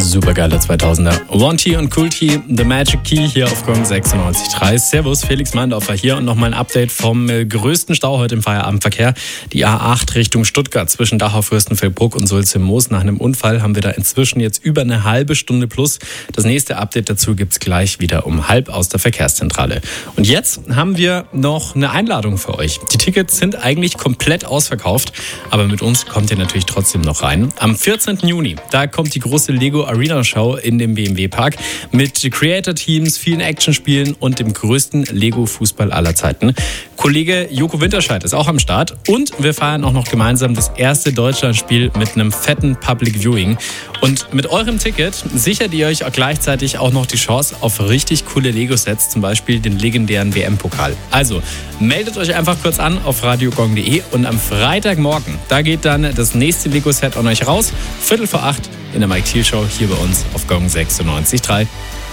supergeile 2000er. One T und Cool T, The Magic Key hier auf Gong 96.3. Servus, Felix Meindorfer hier und nochmal ein Update vom größten Stau heute im Feierabendverkehr. Die A8 Richtung Stuttgart zwischen Dachau, Fürstenfeldbruck und Sulzimoos. Nach einem Unfall haben wir da inzwischen jetzt über eine halbe Stunde plus. Das nächste Update dazu gibt's gleich wieder um 12:30 aus der Verkehrszentrale. Und jetzt haben wir noch eine Einladung für euch. Die Tickets sind eigentlich komplett ausverkauft, aber mit uns kommt ihr natürlich trotzdem noch rein. Am 14. Juni, da kommt die große Lego Arena Show in dem BMW Park mit Creator-Teams, vielen Actionspielen und dem größten Lego-Fußball aller Zeiten. Kollege Joko Winterscheid ist auch am Start und wir feiern auch noch gemeinsam das erste Deutschlandspiel mit einem fetten Public Viewing. Und mit eurem Ticket sichert ihr euch auch gleichzeitig auch noch die Chance auf richtig coole Lego-Sets, zum Beispiel den legendären WM-Pokal. Also meldet euch einfach kurz an auf radiogong.de und am Freitagmorgen, da geht dann das nächste Lego-Set an euch raus, 7:45 in der Mike Thiel Show hier bei uns auf Gong 96.3.